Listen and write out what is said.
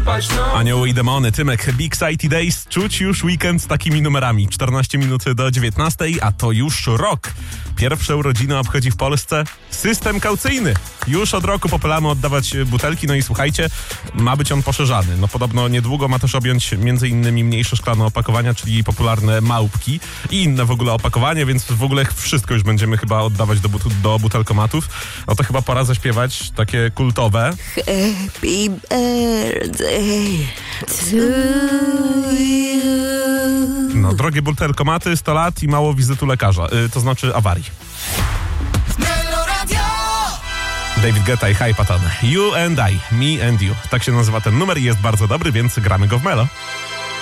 spać, no. Anioły i demony, Tymek, Big City Days, czuć już weekend z takimi numerami. 14 minut do 19, a to już rok. Pierwsze urodziny obchodzi w Polsce system kaucyjny. Już od roku popylamy oddawać butelki, no i słuchajcie, ma być on poszerzany. No podobno niedługo ma też objąć m.in. mniejsze szklane opakowania, czyli popularne małpki i inne w ogóle opakowania, więc w ogóle wszystko już będziemy chyba oddawać do butelkomatów. No to chyba pora zaśpiewać takie kultowe. Happy birthday to you. No, drogie butelkomaty, 100 lat i mało wizytu lekarza, to znaczy awarii. David Guetta i Hype Patan. You and I, me and you. Tak się nazywa ten numer i jest bardzo dobry, więc gramy go w Melo.